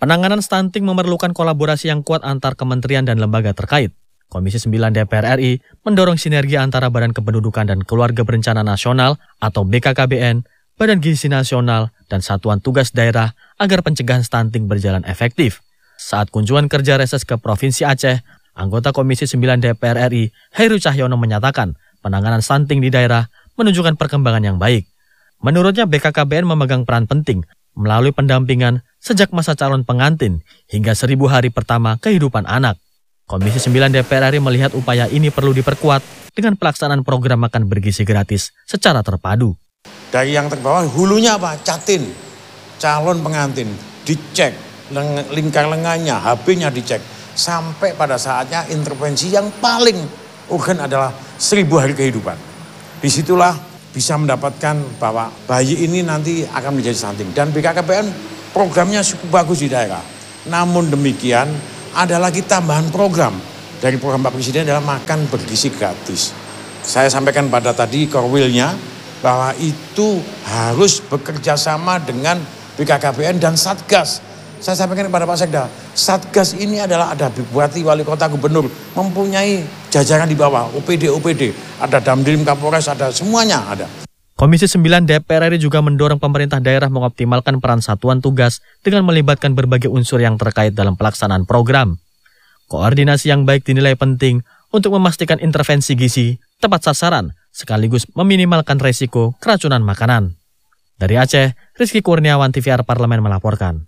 Penanganan stunting memerlukan kolaborasi yang kuat antar kementerian dan lembaga terkait. Komisi 9 DPR RI mendorong sinergi antara Badan Kependudukan dan Keluarga Berencana Nasional atau BKKBN, Badan Gizi Nasional, dan Satuan Tugas Daerah agar pencegahan stunting berjalan efektif. Saat kunjungan kerja reses ke Provinsi Aceh, anggota Komisi 9 DPR RI, Heru Cahyono menyatakan penanganan stunting di daerah menunjukkan perkembangan yang baik. Menurutnya BKKBN memegang peran penting melalui pendampingan sejak masa calon pengantin hingga 1000 hari pertama kehidupan anak. Komisi 9 DPR RI melihat upaya ini perlu diperkuat dengan pelaksanaan program makan bergizi gratis secara terpadu. Dari yang terbawah, hulunya apa? Catin, calon pengantin, dicek, lingkar lengannya, HB-nya dicek. Sampai pada saatnya intervensi yang paling urgen adalah 1000 hari kehidupan. Disitulah bisa mendapatkan bahwa bayi ini nanti akan menjadi stunting. Dan BKKBN programnya cukup bagus di daerah. Namun demikian ada lagi tambahan program dari program Pak Presiden adalah makan bergizi gratis. Saya sampaikan pada tadi korwilnya bahwa itu harus bekerja sama dengan BKKBN dan Satgas. Saya sampaikan kepada Pak Sekda, Satgas ini adalah ada Bupati, Wali Kota, Gubernur, mempunyai jajaran di bawah, OPD, ada Damdim, Kapolres, ada semuanya ada. Komisi 9 DPR RI juga mendorong pemerintah daerah mengoptimalkan peran satuan tugas dengan melibatkan berbagai unsur yang terkait dalam pelaksanaan program. Koordinasi yang baik dinilai penting untuk memastikan intervensi gizi tepat sasaran sekaligus meminimalkan resiko keracunan makanan. Dari Aceh, Rizky Kurniawan, TVR Parlemen melaporkan.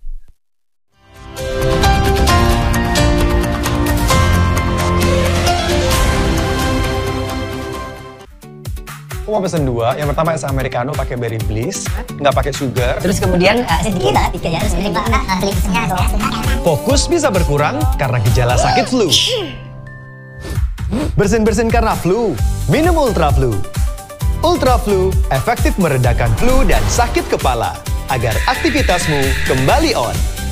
Aku mau pesen 2, yang pertama es americano pakai berry bliss, nggak pakai sugar. Terus kemudian sedikit ya, Fokus bisa berkurang karena gejala sakit flu. Bersin-bersin karena flu, minum Ultra Flu. Ultra Flu efektif meredakan flu dan sakit kepala agar aktivitasmu kembali on.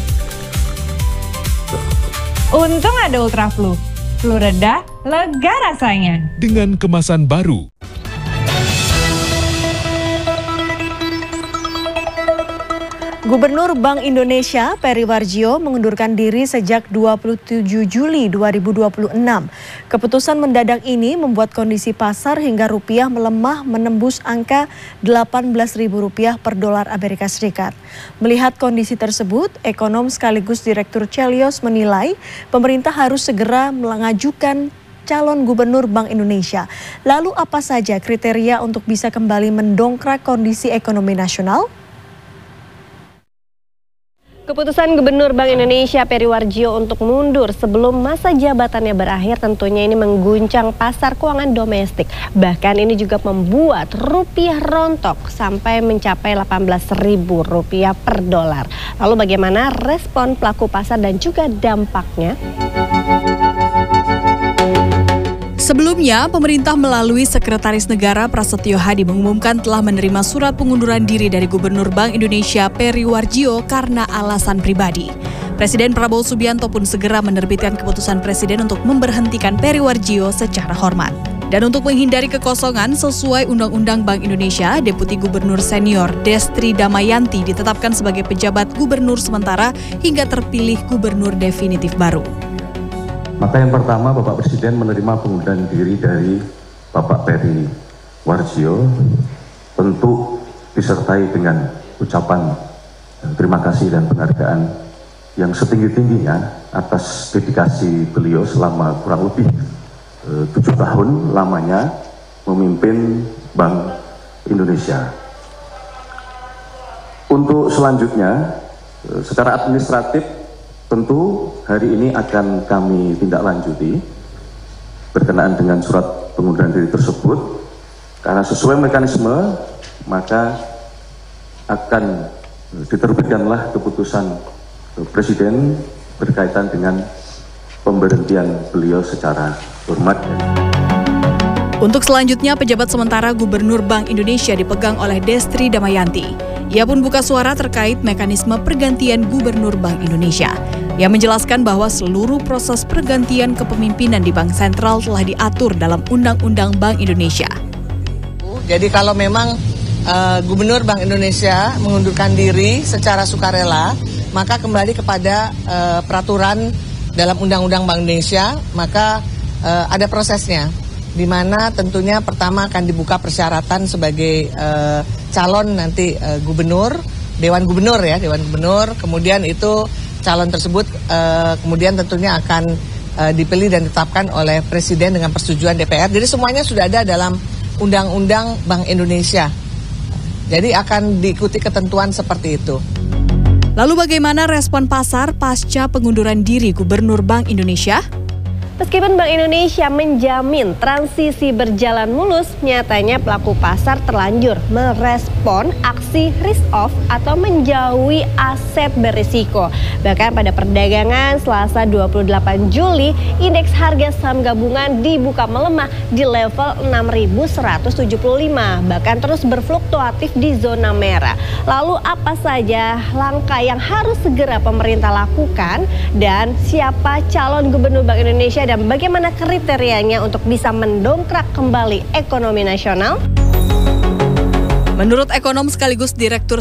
Untung ada Ultra Flu. Flu reda, lega rasanya. Dengan kemasan baru. Gubernur Bank Indonesia Peri Warjio mengundurkan diri sejak 27 Juli 2026. Keputusan mendadak ini membuat kondisi pasar hingga rupiah melemah menembus angka Rp18.000 per dolar Amerika Serikat. Melihat kondisi tersebut, ekonom sekaligus Direktur Celios menilai pemerintah harus segera mengajukan calon gubernur Bank Indonesia. Lalu apa saja kriteria untuk bisa kembali mendongkrak kondisi ekonomi nasional? Keputusan Gubernur Bank Indonesia Peri Warjio untuk mundur sebelum masa jabatannya berakhir tentunya ini mengguncang pasar keuangan domestik. Bahkan ini juga membuat rupiah rontok sampai mencapai Rp18.000 per dolar. Lalu bagaimana respon pelaku pasar dan juga dampaknya? Sebelumnya, pemerintah melalui Sekretaris Negara Prasetyo Hadi mengumumkan telah menerima surat pengunduran diri dari Gubernur Bank Indonesia Peri Warjio karena alasan pribadi. Presiden Prabowo Subianto pun segera menerbitkan keputusan Presiden untuk memberhentikan Peri Warjio secara hormat. Dan untuk menghindari kekosongan sesuai Undang-Undang Bank Indonesia, Deputi Gubernur Senior Destri Damayanti ditetapkan sebagai pejabat gubernur sementara hingga terpilih gubernur definitif baru. Maka yang pertama, Bapak Presiden menerima pengunduran diri dari Bapak Peri Warjio, tentu disertai dengan ucapan terima kasih dan penghargaan yang setinggi-tingginya atas dedikasi beliau selama kurang lebih 7 tahun lamanya memimpin Bank Indonesia. Untuk selanjutnya, secara administratif, tentu hari ini akan kami tindak lanjuti berkenaan dengan surat pengunduran diri tersebut, karena sesuai mekanisme maka akan diterbitkanlah keputusan Presiden berkaitan dengan pemberhentian beliau secara hormat. Untuk selanjutnya, pejabat sementara Gubernur Bank Indonesia dipegang oleh Destri Damayanti. Ia pun buka suara terkait mekanisme pergantian Gubernur Bank Indonesia. Ia menjelaskan bahwa seluruh proses pergantian kepemimpinan di Bank Sentral telah diatur dalam Undang-Undang Bank Indonesia. Jadi kalau memang Gubernur Bank Indonesia mengundurkan diri secara sukarela, maka kembali kepada peraturan dalam Undang-Undang Bank Indonesia, maka ada prosesnya, di mana tentunya pertama akan dibuka persyaratan sebagai calon nanti gubernur, Dewan Gubernur, kemudian itu calon tersebut kemudian tentunya akan dipilih dan ditetapkan oleh Presiden dengan persetujuan DPR. Jadi semuanya sudah ada dalam Undang-Undang Bank Indonesia. Jadi akan diikuti ketentuan seperti itu. Lalu bagaimana respon pasar pasca pengunduran diri Gubernur Bank Indonesia? Meskipun Bank Indonesia menjamin transisi berjalan mulus, nyatanya pelaku pasar terlanjur merespon aksi risk off atau menjauhi aset berisiko. Bahkan pada perdagangan Selasa 28 Juli, indeks harga saham gabungan dibuka melemah di level 6.175, bahkan terus berfluktuatif di zona merah. Lalu apa saja langkah yang harus segera pemerintah lakukan dan siapa calon Gubernur Bank Indonesia dan bagaimana kriterianya untuk bisa mendongkrak kembali ekonomi nasional? Menurut ekonom sekaligus Direktur